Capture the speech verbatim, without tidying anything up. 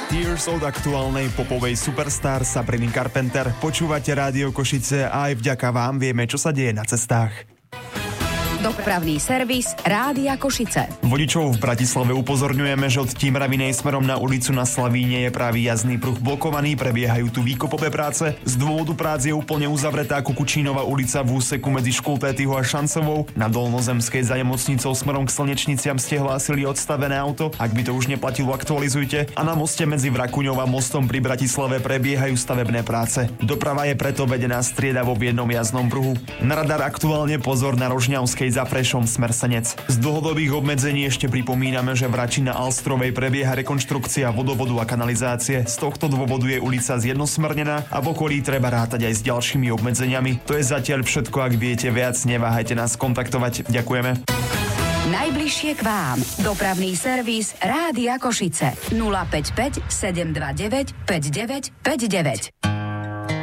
Tears od aktuálnej popovej superstar Sabriny Carpenter. Počúvate Rádio Košice a aj vďaka vám vieme, čo sa deje na cestách. Dopravný servis Rádia Košice. Vodičov v Bratislave upozorňujeme, že od Tímravinej smerom na ulicu na Slavíne je pravý jazdný pruh blokovaný, prebiehajú tu výkopové práce. Z dôvodu prác je úplne uzavretá Kukučínova ulica v úseku medzi Škultétyho a Šancovou. Na Dolnozemskej za nemocnicou smerom k Slnečniciam ste hlásili odstavené auto. Ak by to už neplatilo, aktualizujte. A na moste medzi Vrakuňou a mostom pri Bratislave prebiehajú stavebné práce. Doprava je preto vedená striedavo v jednom jazdnom pruhu. Na radar aktuálne pozor na Rožňavskej za Prešom smer Senec. Z dlhodobých obmedzení ešte pripomíname, že v Rači na Alstrovej prebieha rekonštrukcia vodovodu a kanalizácie. Z tohto dôvodu je ulica zjednosmernená a v okolí treba rátať aj s ďalšími obmedzeniami. To je zatiaľ všetko, ak viete viac, neváhajte nás kontaktovať. Ďakujeme. Najbližšie k vám. Dopravný servis Rádia Košice. nula päť päť sedem dva deväť päť deväť päť deväť.